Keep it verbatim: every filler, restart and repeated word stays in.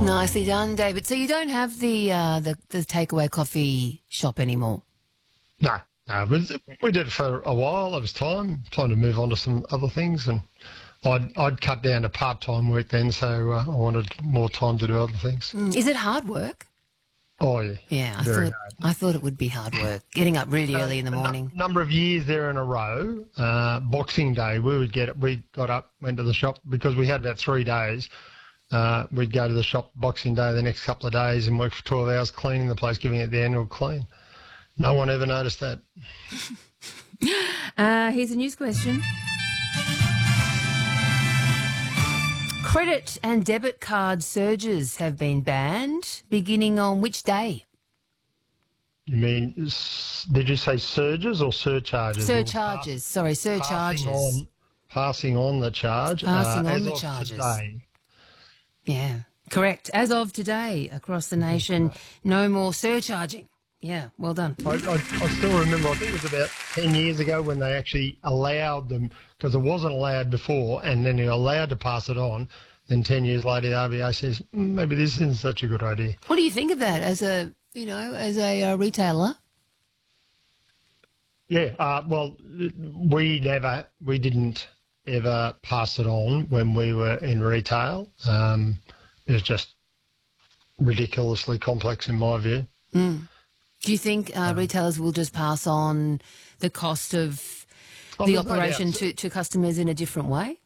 Nicely done, David. So you don't have the uh, the, the takeaway coffee shop anymore? No, no, we we did it for a while. It was time, time to move on to some other things, and I'd I'd cut down to part time work then, so uh, I wanted more time to do other things. Mm. Is it hard work? Oh yeah, Yeah, I very thought hard. I thought it would be hard work. Getting up really early in the A nu- morning. number of years there in a row, uh, Boxing Day, we would get it. We got up, went to the shop because we had about three days. Uh, we'd go to the shop Boxing Day the next couple of days and work for twelve hours cleaning the place, giving it the annual clean. No one ever noticed that. Uh, here's a news question. Credit and debit card surges have been banned beginning on which day? You mean, s- did you say surges or surcharges? Or Surcharges. Sorry, surcharges. Passing on, passing on the charge. Passing uh, on as the of charges. Today, Yeah, correct. As of today, across the nation, no more surcharging. Yeah, well done. I, I, I still remember, I think it was about ten years ago when they actually allowed them, because it wasn't allowed before, and then you're allowed to pass it on. Then ten years later, the R B A says, "Mm, maybe this isn't such a good idea." What do you think of that as a, you know, as a uh, retailer? Yeah, uh, well, we never, we didn't ever pass it on when we were in retail. Um, it was just ridiculously complex in my view. Mm. Do you think uh, retailers will just pass on the cost of Oh, the there's no operation doubt. to, to customers in a different way?